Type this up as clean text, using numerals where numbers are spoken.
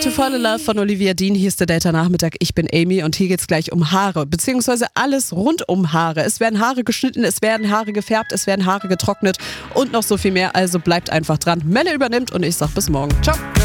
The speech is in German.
To Fall in Love von Olivia Dean. Hier ist der Date-Nachmittag. Ich bin Amy und hier geht's gleich um Haare, beziehungsweise alles rund um Haare. Es werden Haare geschnitten, es werden Haare gefärbt, es werden Haare getrocknet und noch so viel mehr. Also bleibt einfach dran. Melle übernimmt und ich sag bis morgen. Ciao.